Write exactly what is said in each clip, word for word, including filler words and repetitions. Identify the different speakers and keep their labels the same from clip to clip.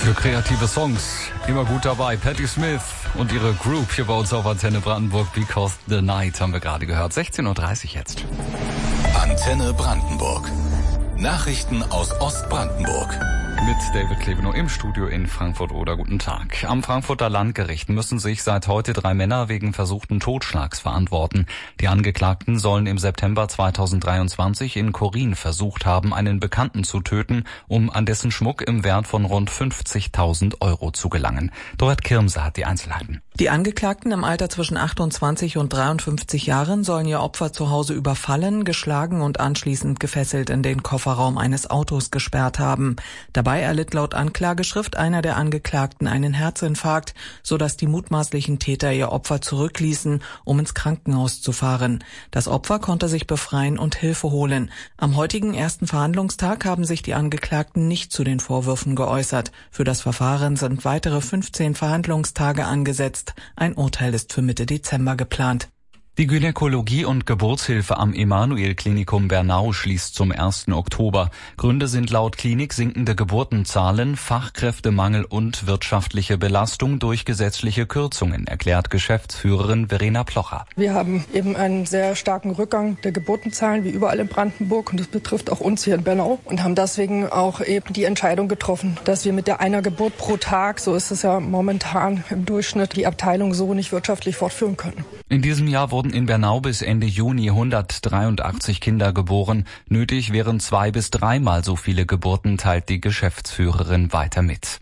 Speaker 1: Für kreative Songs immer gut dabei. Patti Smith und ihre Group hier bei uns auf Antenne Brandenburg. Because the Night haben wir gerade gehört. sechzehn Uhr dreißig jetzt.
Speaker 2: Antenne Brandenburg. Nachrichten aus Ostbrandenburg.
Speaker 1: Mit David Klebenow im Studio in Frankfurt-Oder. Guten Tag. Am Frankfurter Landgericht müssen sich seit heute drei Männer wegen versuchten Totschlags verantworten. Die Angeklagten sollen im September zweitausenddreiundzwanzig in Korin versucht haben, einen Bekannten zu töten, um an dessen Schmuck im Wert von rund fünfzigtausend Euro zu gelangen. Dorot Kirmse hat die Einzelheiten.
Speaker 3: Die Angeklagten im Alter zwischen achtundzwanzig und dreiundfünfzig Jahren sollen ihr Opfer zu Hause überfallen, geschlagen und anschließend gefesselt in den Kofferraum eines Autos gesperrt haben. Dabei erlitt laut Anklageschrift einer der Angeklagten einen Herzinfarkt, sodass die mutmaßlichen Täter ihr Opfer zurückließen, um ins Krankenhaus zu fahren. Das Opfer konnte sich befreien und Hilfe holen. Am heutigen ersten Verhandlungstag haben sich die Angeklagten nicht zu den Vorwürfen geäußert. Für das Verfahren sind weitere fünfzehn Verhandlungstage angesetzt. Ein Urteil ist für Mitte Dezember geplant.
Speaker 1: Die Gynäkologie- und Geburtshilfe am Emanuel-Klinikum Bernau schließt zum ersten Oktober. Gründe sind laut Klinik sinkende Geburtenzahlen, Fachkräftemangel und wirtschaftliche Belastung durch gesetzliche Kürzungen, erklärt Geschäftsführerin Verena Plocher.
Speaker 4: Wir haben eben einen sehr starken Rückgang der Geburtenzahlen, wie überall in Brandenburg, und das betrifft auch uns hier in Bernau, und haben deswegen auch eben die Entscheidung getroffen, dass wir mit der einer Geburt pro Tag, so ist es ja momentan im Durchschnitt, die Abteilung so nicht wirtschaftlich fortführen können.
Speaker 1: In diesem Jahr wurden in Bernau bis Ende Juni hundertdreiundachtzig Kinder geboren. Nötig wären zwei bis dreimal so viele Geburten, teilt die Geschäftsführerin weiter mit.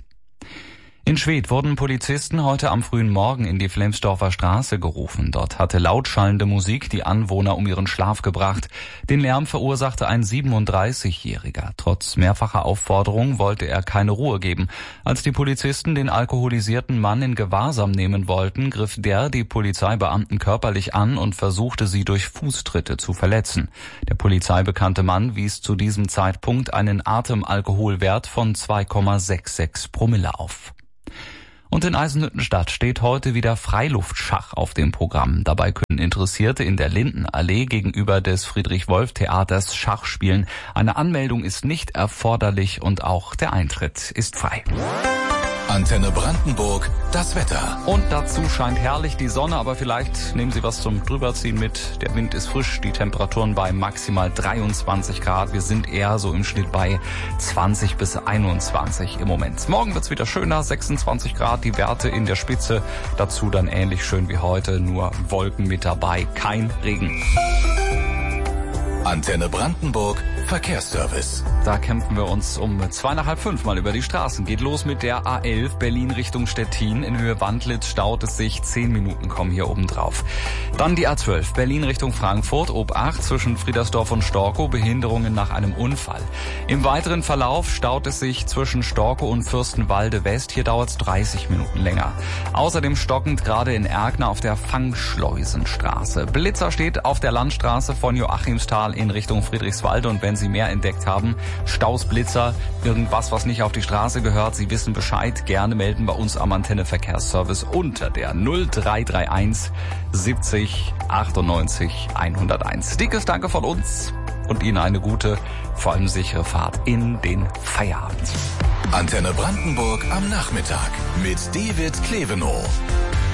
Speaker 1: In Schwedt wurden Polizisten heute am frühen Morgen in die Flemsdorfer Straße gerufen. Dort hatte lautschallende Musik die Anwohner um ihren Schlaf gebracht. Den Lärm verursachte ein siebenunddreißigjähriger. Trotz mehrfacher Aufforderung wollte er keine Ruhe geben. Als die Polizisten den alkoholisierten Mann in Gewahrsam nehmen wollten, griff der die Polizeibeamten körperlich an und versuchte sie durch Fußtritte zu verletzen. Der polizeibekannte Mann wies zu diesem Zeitpunkt einen Atemalkoholwert von zwei Komma sechsundsechzig Promille auf. Und in Eisenhüttenstadt steht heute wieder Freiluftschach auf dem Programm. Dabei können Interessierte in der Lindenallee gegenüber des Friedrich-Wolf-Theaters Schach spielen. Eine Anmeldung ist nicht erforderlich und auch der Eintritt ist frei.
Speaker 2: Antenne Brandenburg, das Wetter.
Speaker 1: Und dazu scheint herrlich die Sonne, aber vielleicht nehmen Sie was zum Drüberziehen mit. Der Wind ist frisch, die Temperaturen bei maximal dreiundzwanzig Grad. Wir sind eher so im Schnitt bei zwanzig bis einundzwanzig im Moment. Morgen wird's wieder schöner, sechsundzwanzig Grad, die Werte in der Spitze. Dazu dann ähnlich schön wie heute, nur Wolken mit dabei, kein Regen.
Speaker 2: Antenne Brandenburg, Verkehrsservice.
Speaker 1: Da kämpfen wir uns um zwei nach halb fünf mal über die Straßen. Geht los mit der A elf Berlin Richtung Stettin. In Höhe Wandlitz staut es sich. Zehn Minuten kommen hier oben drauf. Dann die A zwölf Berlin Richtung Frankfurt. Ob acht zwischen Friedersdorf und Storkow. Behinderungen nach einem Unfall. Im weiteren Verlauf staut es sich zwischen Storkow und Fürstenwalde West. Hier dauert es dreißig Minuten länger. Außerdem stockend gerade in Erkner auf der Fangschleusenstraße. Blitzer steht auf der Landstraße von Joachimsthal in Richtung Friedrichswalde. Und wenn Sie mehr entdeckt haben, Staus, Blitzer, irgendwas, was nicht auf die Straße gehört, Sie wissen Bescheid, gerne melden bei uns am Antenne Verkehrsservice unter der null drei drei eins siebzig achtundneunzig hunderteins. Dickes Danke von uns und Ihnen eine gute, vor allem sichere Fahrt in den Feierabend.
Speaker 2: Antenne Brandenburg am Nachmittag mit David Klebenow.